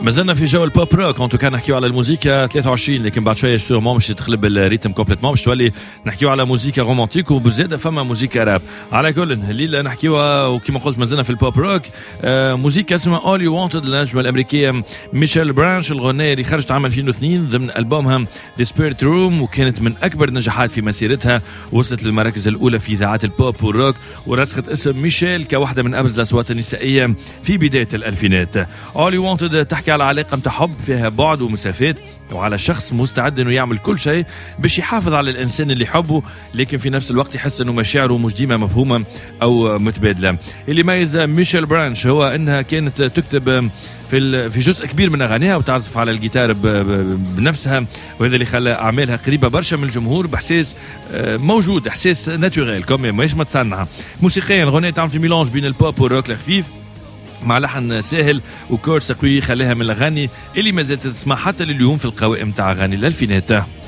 ما زلنا في جو البوب روك. كنتو كان نحكيو على الموسيقى 23 لكن بعد شويه سيغمون باش تقلب الريتم كومبليتمون باش تولي نحكيو على موسيقى رومانتيك وبزاده فما موسيقى راب. على كل الليله نحكيوها وكما قلت ما زلنا في البوب روك. موسيقى اسمها All You Wanted للنجمه الامريكيه ميشيل برانش. الغنيه اللي خرجت عام 2002 ضمن البومها The Spirit Room وكانت من اكبر النجاحات في مسيرتها. وصلت للمراكز الاولى في اذاعات البوب والروك ورسخت اسم ميشيل كواحده من ابرز الاصوات النسائيه في بدايه الالفينات. All You Wanted تحكي على علاقة متاع حب فيها بعد ومسافات وعلى شخص مستعد انه يعمل كل شيء باش يحافظ على الانسان اللي يحبه لكن في نفس الوقت يحس انه مشاعره مش ديما مفهومة او متبادلة. اللي ميز ميشيل برانش هو انها كانت تكتب في جزء كبير من اغانيها وتعزف على الجيتار بنفسها وهذا اللي خلى اعمالها قريبه برشا من الجمهور باحساس موجود احساس ناتوريل كوميم ماهيش متصنعه. موسيقيا الغنية تعمل في ميلانج بين البوب والروك الخفيف مع لحن ساهل وكور سقوي خلاها من الاغاني اللي ما زالت تسمع حتى لليوم في القوائم تاع اغاني الالفينات.